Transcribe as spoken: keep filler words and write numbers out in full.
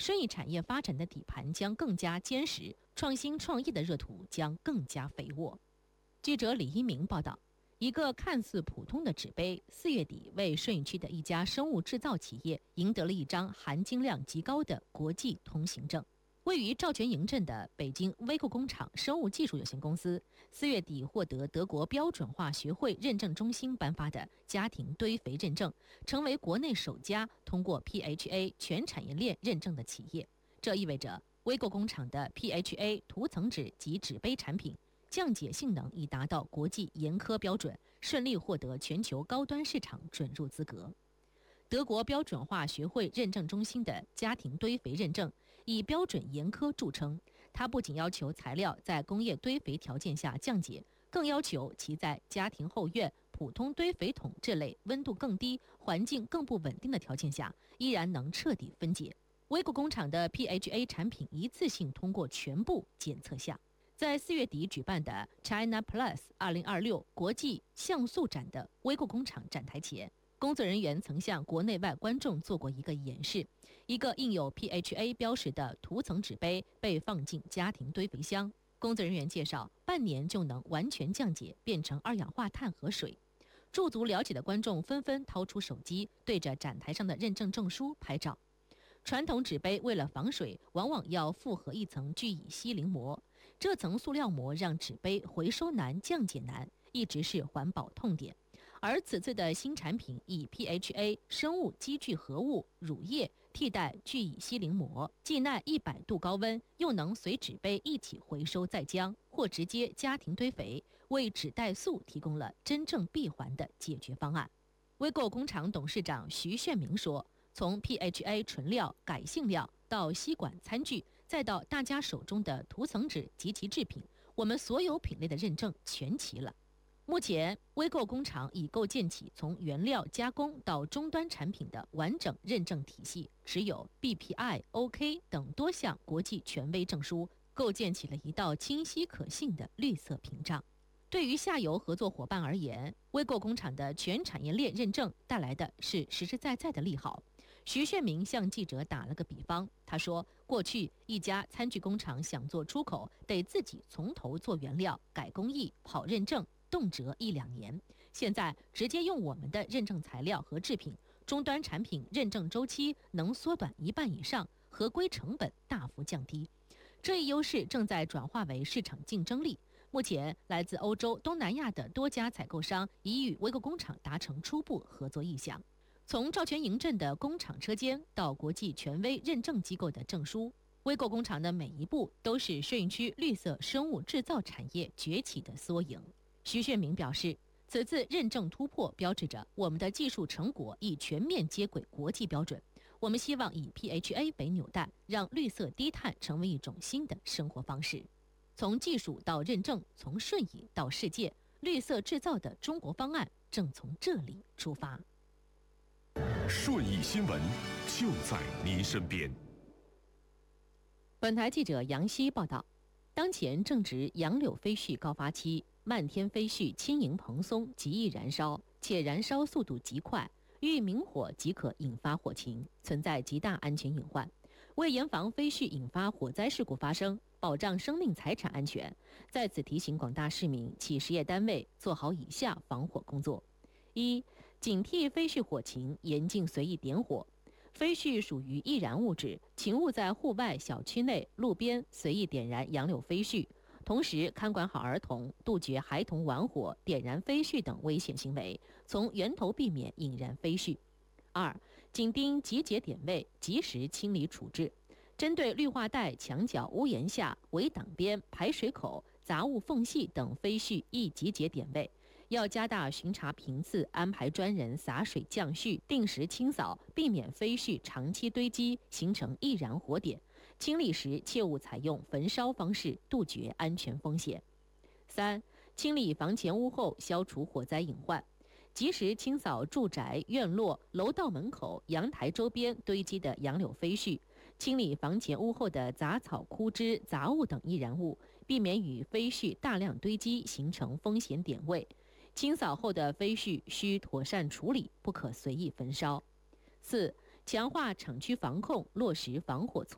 顺义产业发展的底盘将更加坚实，创新创业的热土将更加肥沃。记者李一鸣报道，一个看似普通的纸杯，四月底为顺义区的一家生物制造企业赢得了一张含金量极高的国际通行证。位于赵全营镇的北京微构工厂生物技术有限公司，四月底获得德国标准化学会认证中心颁发的家庭堆肥认证，成为国内首家通过 P H A 全产业链认证的企业。这意味着微构工厂的 P H A 涂层纸及纸杯产品降解性能已达到国际严苛标准，顺利获得全球高端市场准入资格。德国标准化学会认证中心的家庭堆肥认证以标准严苛著称，它不仅要求材料在工业堆肥条件下降解，更要求其在家庭后院、普通堆肥桶这类温度更低、环境更不稳定的条件下，依然能彻底分解。微构工厂的 P H A 产品一次性通过全部检测项。在四月底举办的 China Plus 二零二六国际像素展的微构工厂展台前，工作人员曾向国内外观众做过一个演示，一个印有 P H A 标识的涂层纸杯被放进家庭堆肥箱，工作人员介绍，半年就能完全降解，变成二氧化碳和水。驻足了解的观众纷纷掏出手机，对着展台上的认证证书拍照。传统纸杯为了防水，往往要复合一层聚乙烯磷膜，这层塑料膜让纸杯回收难、降解难，一直是环保痛点。而此次的新产品以 P H A 生物基聚合物乳液替代聚乙烯磷膜，既耐一百度高温，又能随纸杯一起回收再浆，或直接家庭堆肥，为纸袋素提供了真正闭环的解决方案。微构工厂董事长徐炫明说，从 P H A 纯料、改性料到吸管餐具，再到大家手中的涂层纸及其制品，我们所有品类的认证全齐了。目前，微构工厂已构建起从原料加工到终端产品的完整认证体系，持有 B P I、O K 等多项国际权威证书，构建起了一道清晰可信的绿色屏障。对于下游合作伙伴而言，微构工厂的全产业链认证带来的是实实在在的利好。徐炫明向记者打了个比方，他说，过去一家餐具工厂想做出口，得自己从头做原料、改工艺、跑认证，动辄一两年。现在直接用我们的认证材料和制品，终端产品认证周期能缩短一半以上，合规成本大幅降低。这一优势正在转化为市场竞争力。目前，来自欧洲、东南亚的多家采购商已与微构工厂达成初步合作意向。从赵全营镇的工厂车间到国际权威认证机构的证书，微构工厂的每一步都是顺义区绿色生物制造产业崛起的缩影。徐炫明表示，此次认证突破标志着我们的技术成果已全面接轨国际标准。我们希望以 P H A 为纽带，让绿色低碳成为一种新的生活方式。从技术到认证，从顺义到世界，绿色制造的中国方案正从这里出发。 顺义新闻就在您身边。 本台记者杨希报道，当前正值杨柳飞絮高发期，漫天飞絮轻盈蓬松，极易燃烧，且燃烧速度极快，遇明火即可引发火情，存在极大安全隐患。为严防飞絮引发火灾事故发生，保障生命财产安全，在此提醒广大市民、企事业单位做好以下防火工作：一、警惕飞絮火情，严禁随意点火。飞絮属于易燃物质，请勿在户外、小区内、路边随意点燃杨柳飞絮。同时，看管好儿童，杜绝孩童玩火、点燃飞絮等危险行为，从源头避免引燃飞絮。二、紧盯集结点位，及时清理处置。针对绿化带、墙角、屋檐下、围挡边、排水口、杂物缝隙等飞絮易集结点位，要加大巡查频次，安排专人洒水降絮，定时清扫，避免飞絮长期堆积形成易燃火点。清理时切勿采用焚烧方式，杜绝安全风险。三、清理房前屋后，消除火灾隐患。及时清扫住宅、院落、楼道门口、阳台周边堆积的杨柳飞絮，清理房前屋后的杂草、枯枝、杂物等易燃物，避免与飞絮大量堆积形成风险点位。清扫后的飞絮需妥善处理，不可随意焚烧。四、强化厂区防控，落实防火措施。